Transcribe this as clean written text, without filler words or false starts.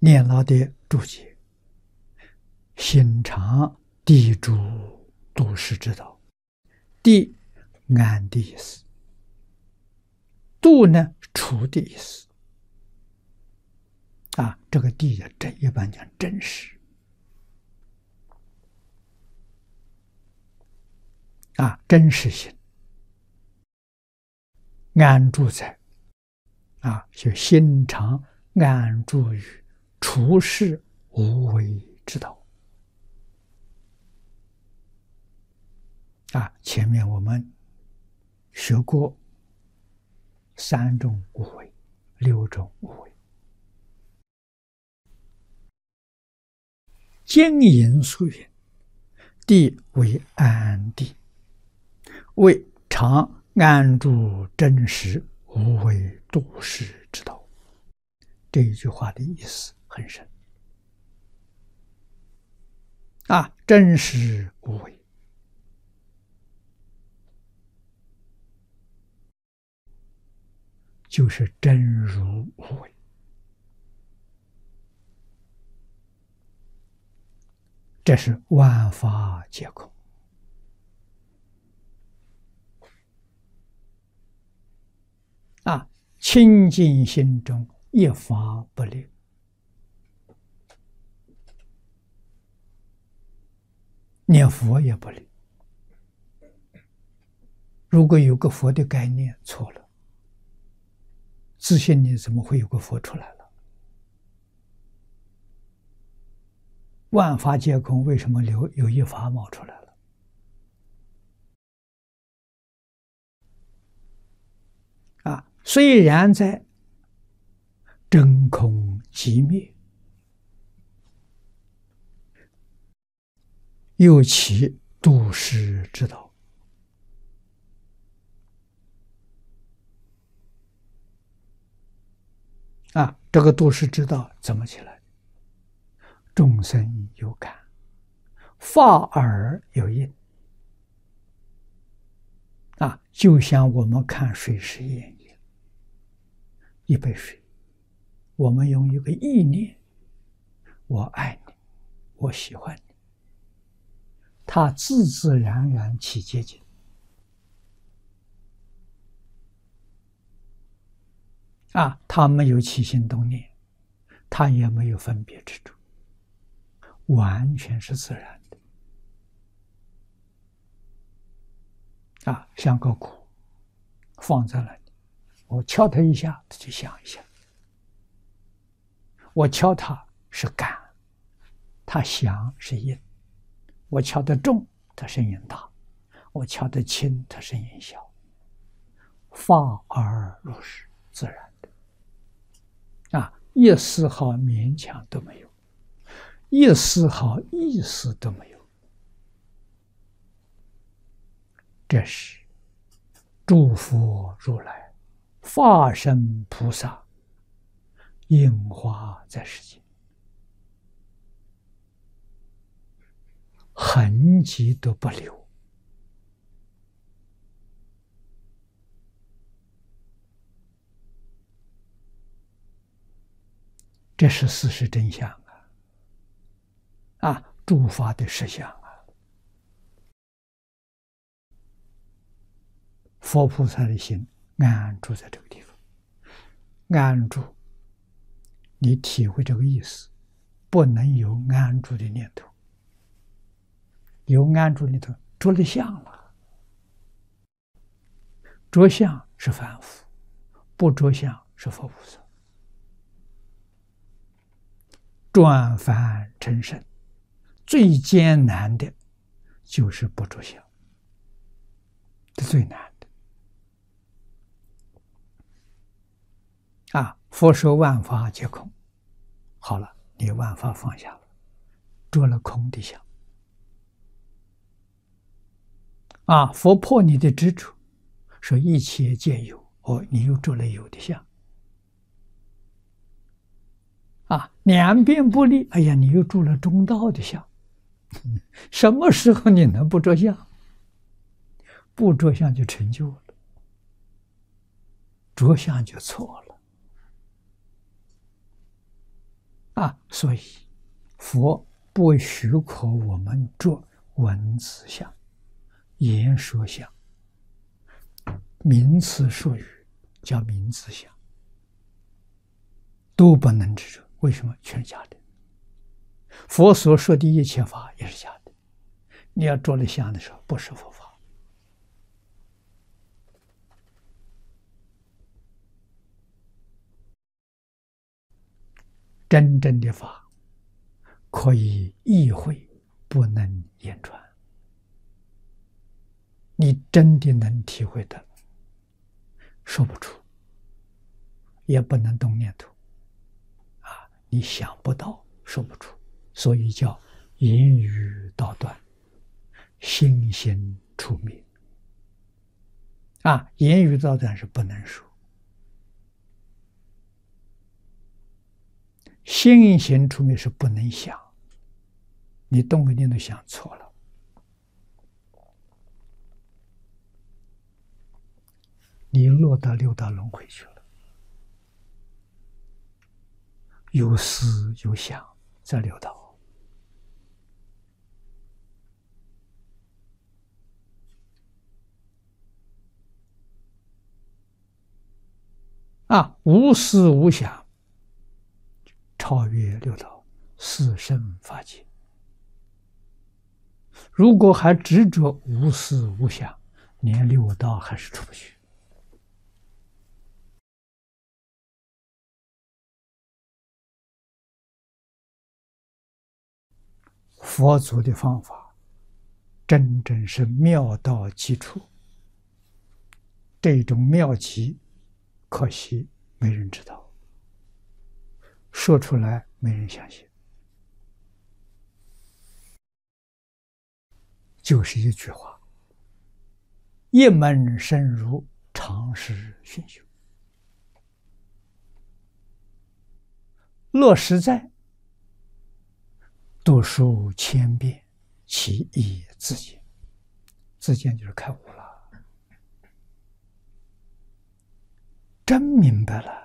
念老的注解：心常地主度世之道，地安的意思，度呢处的意思。这个地呀，一般讲真实。真实性安住在就心常安住于处世无为之道。前面我们学过3种无为，6种无为。经引所云：地为安地，为常安住真实无为度世之道。这一句话的意思很深。真实无为，就是真如无为。这是万法皆空。清净心中一法不立，念佛也不立。如果有个佛的概念，错了。自信里怎么会有个佛出来了？万法皆空，为什么有一法冒出来了？虽然在真空寂灭，又其度世之道。这个度世之道怎么起来？众生有感，法尔有应。就像我们看水是一样，一杯水，我们用一个意念，我爱你，我喜欢你，它自自然然起结晶。它没有起心动念，它也没有分别之处，完全是自然的。像个鼓放在那里，我敲它一下，它就响一下。我敲它是感，它响是应。我敲得重，它声音大；我敲得轻，它声音小。法而如是，自然的。一丝毫勉强都没有，一丝毫意思都没有。这是诸佛如来化身菩萨应化在世间，痕迹都不留。这是事实真相诸法的实相佛菩萨的心安住在这个地方，安住，你体会这个意思，不能有安住的念头。有安住念头，着了相了。着相是凡夫，不着相是佛菩萨。转凡成圣，最艰难的就是不着相，这最难的。佛说万法皆空，好了，你万法放下了，着了空的相。佛破你的执着，说一切皆有，你又着了有的相。两边不利，哎呀，你又住了中道的相。什么时候你能不着相？不着相就成就了，着相就错了。 所以佛不许可我们着文字相、言说相、名词术语，叫名字相，都不能执着。为什么？全是假的。佛所说的一切法也是假的。你要着了相的时候，不是佛法。真正的法可以意会，不能言传。你真的能体会的，说不出，也不能动念头，你想不到，说不出，所以叫言语道断，心行处灭。言语道断是不能说，心行处灭是不能想，你动个念头想错了，你落到六道轮回去了。有思有想，在六道。无思无想，超越六道，四圣法界。如果还执着无思无想，连六道还是出不去。佛祖的方法真正是妙到极处，这种妙极可惜没人知道，说出来没人相信。就是一句话：一门深入，常识熏修。落实在读书千遍，其义自见。自见就是开悟了，真明白了。